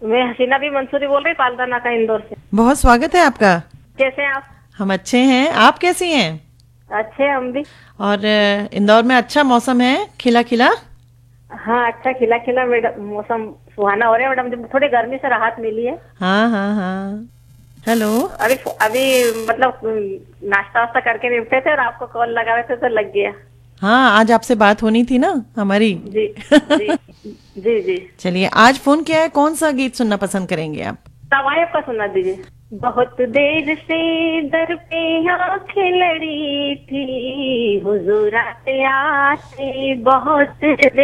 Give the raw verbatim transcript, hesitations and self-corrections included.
मैं हसीना भी मंसूरी बोल रही पालदाना का इंदौर से। बहुत स्वागत है आपका। कैसे हैं आप? हम अच्छे हैं, आप कैसी हैं? अच्छे हम भी। और अ, इंदौर में अच्छा मौसम है, खिला खिला। हाँ अच्छा खिला खिला मैडम, मौसम सुहाना हो रहा है मैडम, जब थोड़ी गर्मी से राहत मिली है। हाँ हाँ हाँ। हेलो। अभी अभी मतलब नाश्ता वास्ता करके निपटे थे और आपको कॉल लगा रहे थे तो लग गया। हाँ, आज आपसे बात होनी थी ना हमारी। जी जी जी जी। चलिए, आज फोन किया है, कौन सा गीत सुनना पसंद करेंगे आप? तवायफ का सुना दीजिए। बहुत देर से दर पे आंखें लड़ी थी, हुजूर आते आते बहुत